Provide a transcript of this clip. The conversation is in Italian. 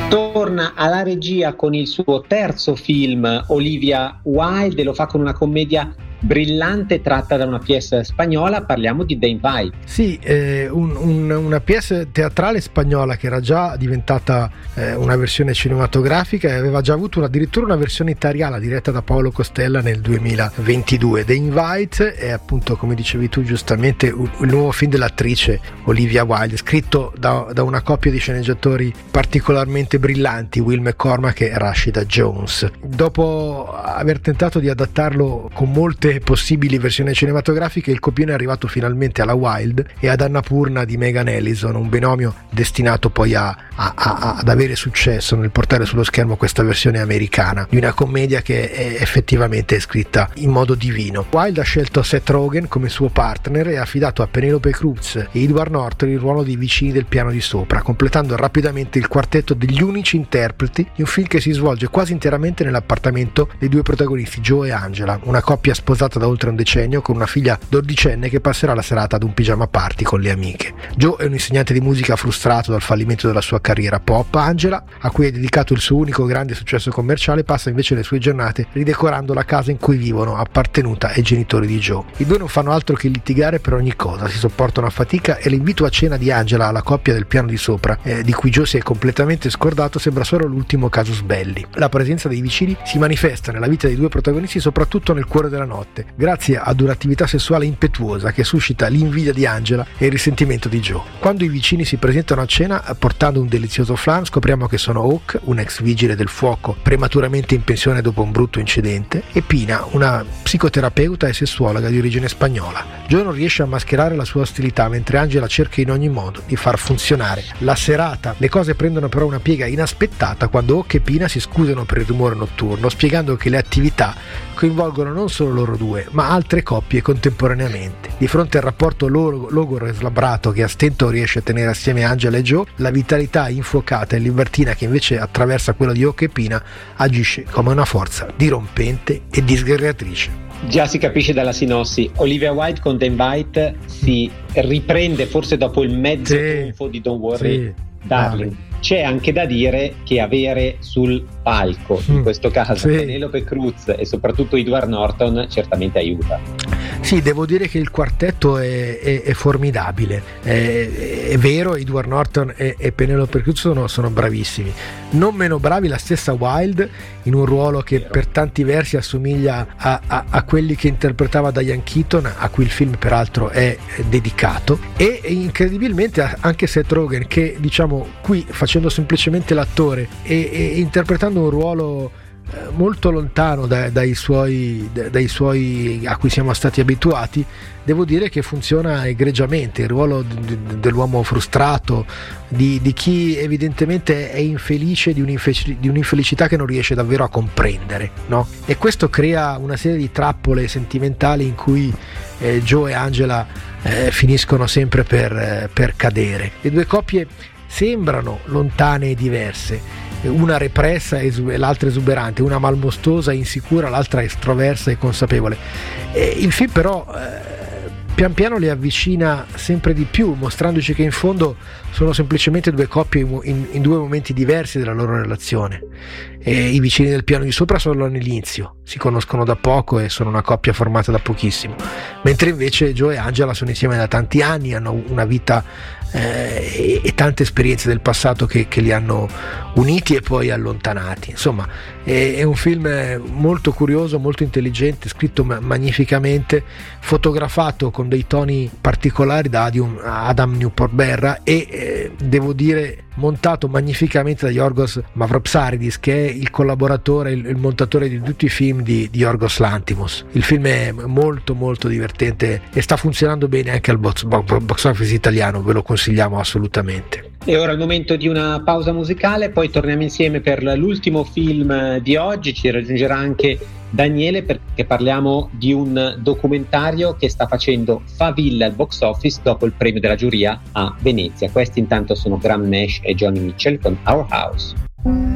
Torna alla regia con il suo terzo film Olivia Wilde e lo fa con una commedia brillante tratta da una pièce spagnola. Parliamo di The Invite. Sì, una pièce teatrale spagnola che era già diventata una versione cinematografica e aveva già avuto addirittura una versione italiana diretta da Paolo Costella nel 2022. The Invite è appunto, come dicevi tu giustamente, il nuovo film dell'attrice Olivia Wilde, scritto da una coppia di sceneggiatori particolarmente brillanti, Will McCormack e Rashida Jones. Dopo aver tentato di adattarlo con molte possibili versioni cinematografiche, il copione è arrivato finalmente alla Wilde e ad Annapurna di Megan Ellison, un binomio destinato poi ad avere successo nel portare sullo schermo questa versione americana di una commedia che è effettivamente scritta in modo divino. Wilde ha scelto Seth Rogen come suo partner e ha affidato a Penelope Cruz e Edward Norton il ruolo dei vicini del piano di sopra, completando rapidamente il quartetto degli unici interpreti di un film che si svolge quasi interamente nell'appartamento dei due protagonisti, Joe e Angela, una coppia sposata da oltre un decennio con una figlia dodicenne che passerà la serata ad un pigiama party con le amiche. Joe è un insegnante di musica frustrato dal fallimento della sua carriera pop. Angela, a cui è dedicato il suo unico grande successo commerciale, passa invece le sue giornate ridecorando la casa in cui vivono, appartenuta ai genitori di Joe. I due non fanno altro che litigare per ogni cosa, si sopportano a fatica e l'invito a cena di Angela alla coppia del piano di sopra, di cui Joe si è completamente scordato, sembra solo l'ultimo casus belli. La presenza dei vicini si manifesta nella vita dei due protagonisti soprattutto nel cuore della notte, grazie ad un'attività sessuale impetuosa che suscita l'invidia di Angela e il risentimento di Joe. Quando i vicini si presentano a cena portando un delizioso flan, scopriamo che sono Hawk, un ex vigile del fuoco prematuramente in pensione dopo un brutto incidente, e Pina, una psicoterapeuta e sessuologa di origine spagnola. Joe non riesce a mascherare la sua ostilità mentre Angela cerca in ogni modo di far funzionare la serata. Le cose prendono però una piega inaspettata quando Hawk e Pina si scusano per il rumore notturno, spiegando che le attività coinvolgono non solo loro due, ma altre coppie contemporaneamente. Di fronte al rapporto logoro e slabbrato che a stento riesce a tenere assieme Angela e Joe, la vitalità infuocata e libertina che invece attraversa quella di Hawk e Pina agisce come una forza dirompente e disgregatrice. Già si capisce dalla sinossi. Olivia Wilde con The Invite si riprende forse dopo il mezzo trionfo di Don't Worry Darling. C'è anche da dire che avere sul palco, in questo caso Penelope Cruz e soprattutto Edward Norton, certamente aiuta. Sì, devo dire che il quartetto è formidabile. È vero, Edward Norton e Penelope Cruz sono bravissimi. Non meno bravi la stessa Wilde, in un ruolo che per tanti versi assomiglia a quelli che interpretava Diane Keaton, a cui il film peraltro è dedicato, e incredibilmente anche Seth Rogen, che diciamo qui facendo semplicemente l'attore e interpretando un ruolo molto lontano dai suoi a cui siamo stati abituati, devo dire che funziona egregiamente. Il ruolo dell'uomo frustrato, di chi evidentemente è infelice di un'infelicità che non riesce davvero a comprendere, no? E questo crea una serie di trappole sentimentali in cui Joe e Angela finiscono sempre per cadere. Le due coppie sembrano lontane e diverse, una repressa e l'altra esuberante, una malmostosa e insicura, l'altra estroversa e consapevole. Il film però pian piano le avvicina sempre di più, mostrandoci che in fondo sono semplicemente due coppie in due momenti diversi della loro relazione. I vicini del piano di sopra sono all'inizio, si conoscono da poco e sono una coppia formata da pochissimo, mentre invece Joe e Angela sono insieme da tanti anni, hanno una vita e tante esperienze del passato che li hanno uniti e poi allontanati. Insomma, è un film molto curioso, molto intelligente, scritto magnificamente, fotografato con dei toni particolari da Adam Newport Berra e devo dire montato magnificamente da Yorgos Mavropsaridis, che è il collaboratore, il montatore di tutti i film di Yorgos Lanthimos. Il film è molto molto divertente e sta funzionando bene anche al box office italiano, ve lo consigliamo assolutamente. E ora è il momento di una pausa musicale, poi torniamo insieme per l'ultimo film di oggi. Ci raggiungerà anche Daniele perché parliamo di un documentario che sta facendo faville al box office dopo il premio della giuria a Venezia. Questi intanto sono Graham Nash e Johnny Mitchell con Our House.